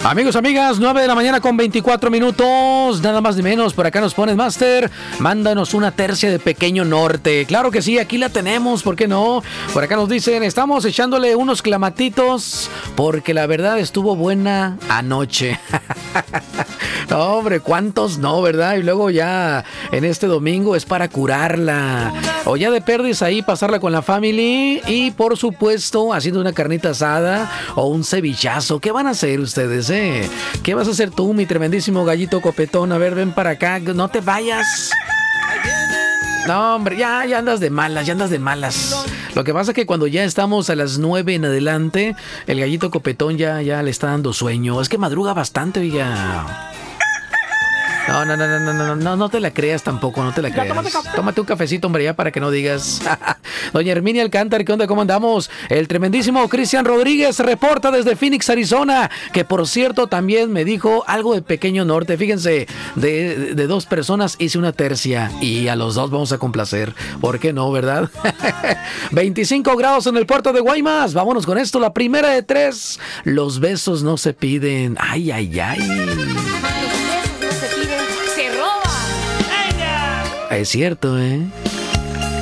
Amigos, amigas, 9 de la mañana con 24 minutos, nada más ni menos. Por acá nos pones, Master, mándanos una tercia de Pequeño Norte. Claro que sí, aquí la tenemos, ¿por qué no? Por acá nos dicen, estamos echándole unos clamatitos porque la verdad estuvo buena anoche. No, hombre, ¿cuántos no, verdad? Y luego ya en este domingo es para curarla. O ya de perdiz ahí pasarla con la family y por supuesto haciendo una carnita asada o un cevichazo. ¿Qué van a hacer ustedes, eh? ¿Qué vas a hacer tú, mi tremendísimo gallito copetón? A ver, ven para acá, no te vayas. No, hombre, ya andas de malas, ya andas de malas. Lo que pasa es que cuando ya estamos a las 9 en adelante, el gallito copetón ya le está dando sueño. Es que madruga bastante, oiga. No te la creas tampoco, no te la creas. Tómate un cafecito, hombre, ya para que no digas. Doña Herminia Alcántara, ¿qué onda? ¿Cómo andamos? El tremendísimo Cristian Rodríguez reporta desde Phoenix, Arizona, que por cierto también me dijo algo de Pequeño Norte. Fíjense, de dos personas hice una tercia y a los dos vamos a complacer. ¿Por qué no, verdad? 25 grados en el puerto de Guaymas. Vámonos con esto, la primera de 3. Los besos no se piden. Ay. Es cierto, ¿eh?